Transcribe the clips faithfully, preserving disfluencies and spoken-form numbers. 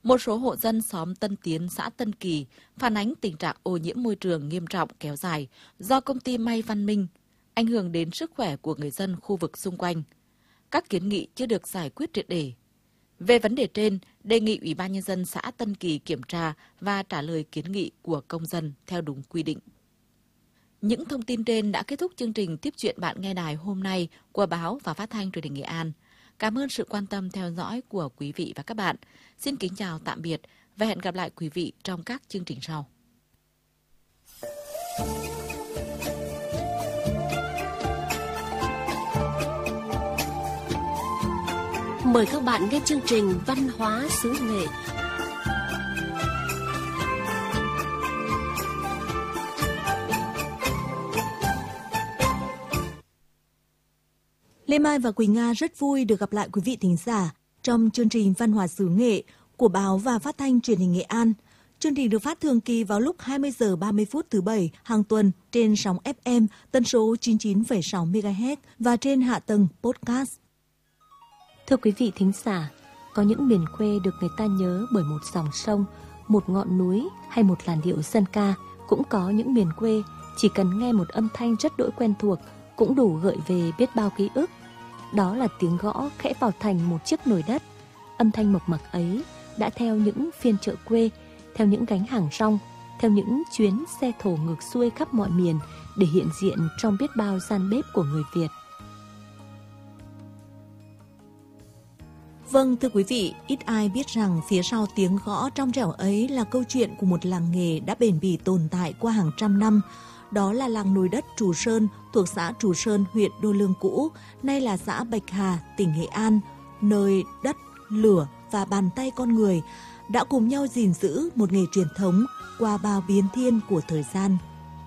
Một số hộ dân xóm Tân Tiến, xã Tân Kỳ phản ánh tình trạng ô nhiễm môi trường nghiêm trọng kéo dài do công ty may Văn Minh, ảnh hưởng đến sức khỏe của người dân khu vực xung quanh. Các kiến nghị chưa được giải quyết triệt để. Về vấn đề trên, đề nghị Ủy ban Nhân dân xã Tân Kỳ kiểm tra và trả lời kiến nghị của công dân theo đúng quy định. Những thông tin trên đã kết thúc chương trình Tiếp chuyện bạn nghe đài hôm nay của Báo và Phát thanh Truyền hình Nghệ An. Cảm ơn sự quan tâm theo dõi của quý vị và các bạn. Xin kính chào tạm biệt và hẹn gặp lại quý vị trong các chương trình sau. Mời các bạn nghe chương trình Văn hóa xứ Nghệ. Lê Mai và Quỳnh Nga rất vui được gặp lại quý vị thính giả trong chương trình Văn hóa xứ Nghệ của Báo và Phát thanh Truyền hình Nghệ An. Chương trình được phát thường kỳ vào lúc hai mươi giờ ba mươi phút thứ Bảy hàng tuần trên sóng ép em tần số chín mươi chín phẩy sáu mê ga héc và trên hạ tầng podcast. Thưa quý vị thính giả, có những miền quê được người ta nhớ bởi một dòng sông, một ngọn núi hay một làn điệu dân ca. Cũng có những miền quê chỉ cần nghe một âm thanh rất đỗi quen thuộc cũng đủ gợi về biết bao ký ức. Đó là tiếng gõ khẽ vào thành một chiếc nồi đất. Âm thanh mộc mạc ấy đã theo những phiên chợ quê, theo những gánh hàng rong, theo những chuyến xe thổ ngược xuôi khắp mọi miền để hiện diện trong biết bao gian bếp của người Việt. Vâng, thưa quý vị, ít ai biết rằng phía sau tiếng gõ trong trẻo ấy là câu chuyện của một làng nghề đã bền bỉ tồn tại qua hàng trăm năm. Đó là làng nồi đất Trù Sơn thuộc xã Trù Sơn, huyện Đô Lương cũ, nay là xã Bạch Hà, tỉnh Nghệ An, nơi đất, lửa và bàn tay con người đã cùng nhau gìn giữ một nghề truyền thống qua bao biến thiên của thời gian.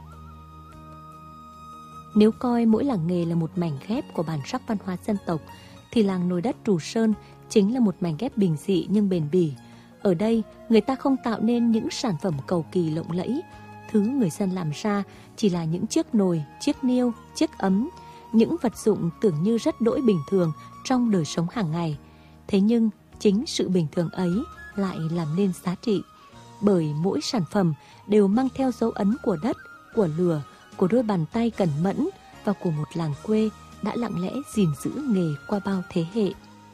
Nếu coi mỗi làng nghề là một mảnh ghép của bản sắc văn hóa dân tộc, thì làng nồi đất Trù Sơn chính là một mảnh ghép bình dị nhưng bền bỉ. Ở đây, người ta không tạo nên những sản phẩm cầu kỳ lộng lẫy. Thứ người dân làm ra chỉ là những chiếc nồi, chiếc niêu, chiếc ấm, những vật dụng tưởng như rất đỗi bình thường trong đời sống hàng ngày. Thế nhưng, chính sự bình thường ấy lại làm nên giá trị. Bởi mỗi sản phẩm đều mang theo dấu ấn của đất, của lửa, của đôi bàn tay cẩn mẫn và của một làng quê đã lặng lẽ gìn giữ nghề qua bao thế hệ.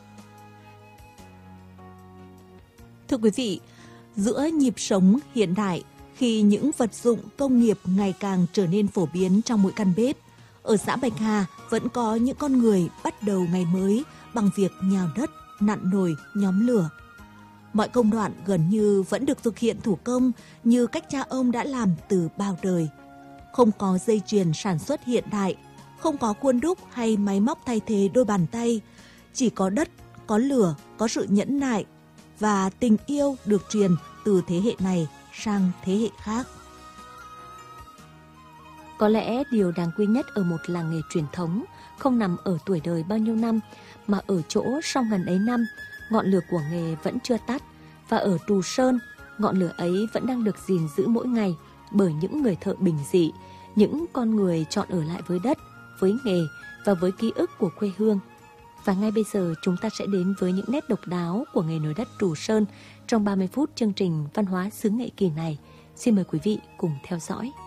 Thưa quý vị, giữa nhịp sống hiện đại, khi những vật dụng công nghiệp ngày càng trở nên phổ biến trong mỗi căn bếp, ở xã Bạch Hà vẫn có những con người bắt đầu ngày mới bằng việc nhào đất, nặn nồi, nhóm lửa. Mọi công đoạn gần như vẫn được thực hiện thủ công như cách cha ông đã làm từ bao đời. Không có dây chuyền sản xuất hiện đại, không có khuôn đúc hay máy móc thay thế đôi bàn tay, chỉ có đất, có lửa, có sự nhẫn nại và tình yêu được truyền từ thế hệ này sang thế hệ khác. Có lẽ điều đáng quý nhất ở một làng nghề truyền thống không nằm ở tuổi đời bao nhiêu năm, mà ở chỗ sau ngần ấy năm, ngọn lửa của nghề vẫn chưa tắt, và ở Trù Sơn, ngọn lửa ấy vẫn đang được gìn giữ mỗi ngày bởi những người thợ bình dị, những con người chọn ở lại với đất, với nghề và với ký ức của quê hương. Và ngay bây giờ chúng ta sẽ đến với những nét độc đáo của nghề nồi đất Trù Sơn trong ba mươi phút chương trình Văn hóa xứ Nghệ kỳ này. Xin mời quý vị cùng theo dõi.